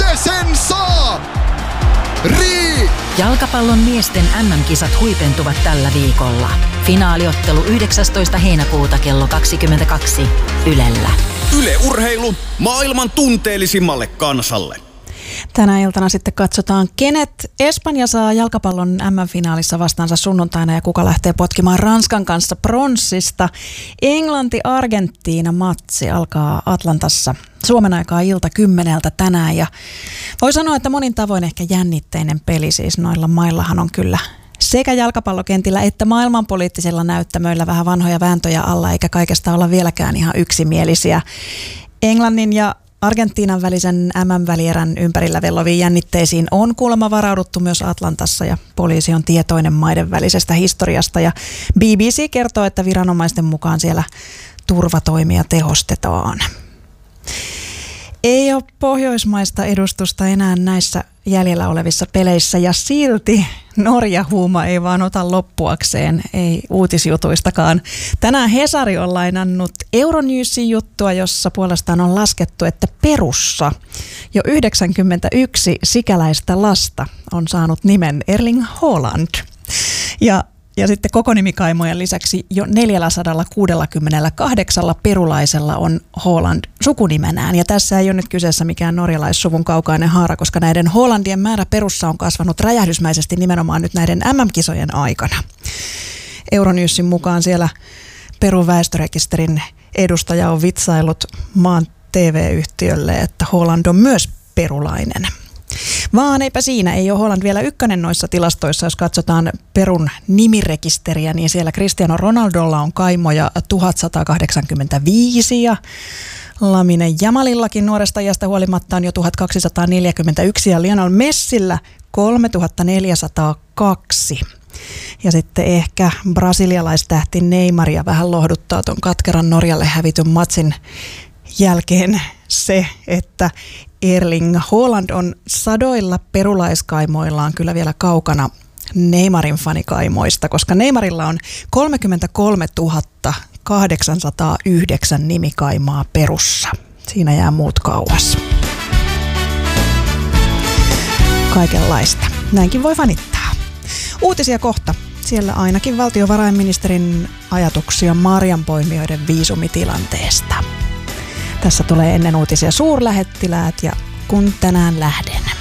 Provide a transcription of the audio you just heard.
Se sen saa! Jalkapallon miesten MM-kisat huipentuvat tällä viikolla. Finaaliottelu 19. heinäkuuta kello 22 Ylellä. Yle Urheilu maailman tunteellisimmalle kansalle. Tänä iltana sitten katsotaan, kenet Espanja saa jalkapallon MM-finaalissa vastaansa sunnuntaina ja kuka lähtee potkimaan Ranskan kanssa pronssista. Englanti-Argentiina-matsi alkaa Atlantassa Suomen aikaa ilta 10 tänään ja voi sanoa, että monin tavoin ehkä jännitteinen peli, siis noilla maillahan on kyllä sekä jalkapallokentillä että maailmanpoliittisilla näyttämöillä vähän vanhoja vääntöjä alla, eikä kaikesta olla vieläkään ihan yksimielisiä. Englannin ja Argentiinan välisen MM-välierän ympärillä velloviin jännitteisiin on kuulemma varauduttu myös Atlantassa ja poliisi on tietoinen maiden välisestä historiasta ja BBC kertoo, että viranomaisten mukaan siellä turvatoimia tehostetaan. Ei ole pohjoismaista edustusta enää näissä jäljellä olevissa peleissä ja silti Norja-huuma ei vaan ota loppuakseen, ei uutisjutuistakaan. Tänään Hesari on lainannut Euronewsin juttua, jossa puolestaan on laskettu, että Perussa jo 91 sikäläistä lasta on saanut nimen Erling Haaland. Ja sitten kokonimikaimojen lisäksi jo 468 perulaisella on Haaland sukunimenään. Ja tässä ei ole nyt kyseessä mikään norjalaissuvun kaukainen haara, koska näiden Haalandien määrä Perussa on kasvanut räjähdysmäisesti nimenomaan nyt näiden MM-kisojen aikana. Euronewsin mukaan siellä Perun väestörekisterin edustaja on vitsaillut maan TV-yhtiölle, että Haaland on myös perulainen. Vaan eipä siinä, ei ole Haaland vielä ykkönen noissa tilastoissa, jos katsotaan Perun nimirekisteriä, niin siellä Cristiano Ronaldolla on kaimoja 1185 ja Lamine Jamalillakin nuoresta iästä huolimatta on jo 1241 ja Lionel Messillä 3402. Ja sitten ehkä brasilialaistähti Neymaria vähän lohduttaa tuon katkeran Norjalle hävityn matsin jälkeen se, että Erling Haaland on sadoilla perulaiskaimoillaan kyllä vielä kaukana Neymarin fanikaimoista, koska Neymarilla on 33 809 nimikaimaa Perussa. Siinä jää muut kauas. Kaikenlaista. Näinkin voi fanittaa. Uutisia kohta. Siellä ainakin valtiovarainministerin ajatuksia marjanpoimijoiden viisumitilanteesta. Tässä tulee ennen uutisia suurlähettiläät ja kun tänään lähden.